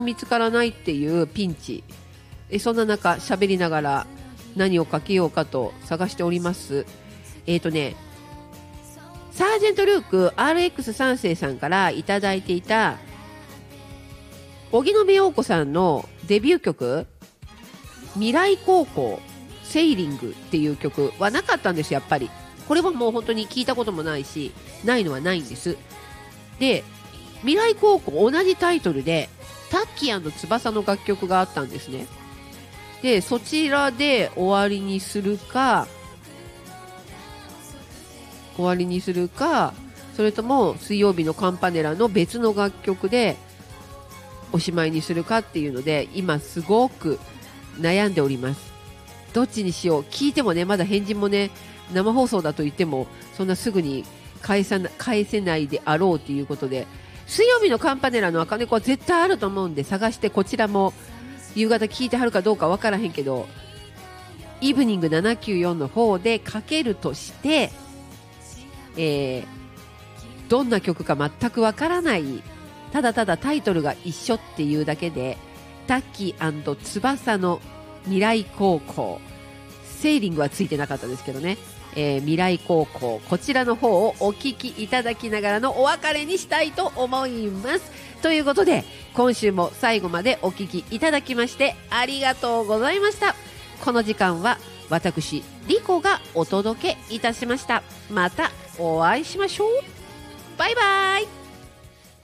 見つからないっていうピンチ。そんな中喋りながら何をかけようかと探しております。サージェントルーク RX3 世さんからいただいていた荻野目洋子さんのデビュー曲未来高校セイリングっていう曲はなかったんです。やっぱりこれはもう本当に聞いたこともないし、ないのはないんです。で、未来高校同じタイトルでタッキー&翼の楽曲があったんですね。で、そちらで終わりにするか、それとも水曜日のカンパネラの別の楽曲でおしまいにするかっていうので、今すごく悩んでおります。どっちにしよう。聞いてもね、まだ返事もね、生放送だと言ってもそんなすぐに返せないであろうということで、水曜日のカンパネラの赤猫は絶対あると思うんで探して、こちらも夕方聞いてはるかどうかわからへんけど、イブニング794の方でかけるとして、どんな曲か全くわからない、ただただタイトルが一緒っていうだけで、タッキー&翼の未来高校、セーリングはついてなかったですけどね、未来高校、こちらの方をお聞きいただきながらのお別れにしたいと思います。ということで今週も最後までお聞きいただきましてありがとうございました。この時間は私リコがお届けいたしました。またお会いしましょう。バイバイ。